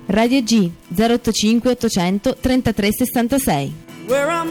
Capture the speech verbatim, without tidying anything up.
Radio G zero otto cinque ottocento trentatré sessantasei.